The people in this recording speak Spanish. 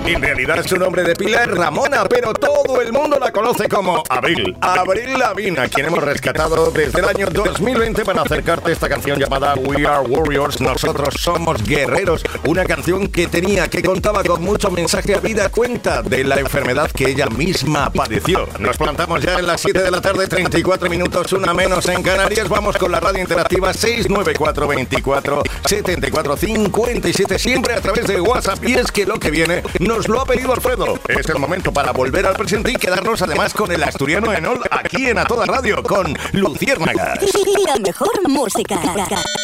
En realidad su nombre de pila es Ramona, pero todo el mundo la conoce como Avril. Avril Lavigne, a quien hemos rescatado desde el año 2020 para acercarte esta canción llamada We Are Warriors, nosotros somos guerreros. Una canción que contaba con mucho mensaje a vida cuenta de la enfermedad que ella misma padeció. Nos plantamos ya en las 7 de la tarde, 34 minutos, una menos en Canarias. Vamos con la radio interactiva 694 24 74 57, siempre a través de WhatsApp. Y es que lo que viene nos lo ha pedido Alfredo. Es el momento para volver al presente y quedarnos además con el asturiano Enol aquí en A Toda Radio con Luciérnagas. La mejor música.